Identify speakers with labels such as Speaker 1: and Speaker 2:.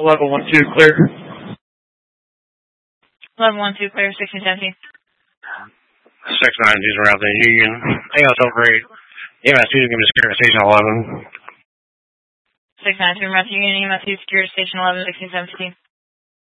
Speaker 1: 1112 clear.
Speaker 2: 1112 clear, 1617.
Speaker 3: 690 around the Union. AOS over 8. EMS 2 is going to be secured at Station 11.
Speaker 2: 692 around the Union, EMS 2 secured at Station 11, 1617.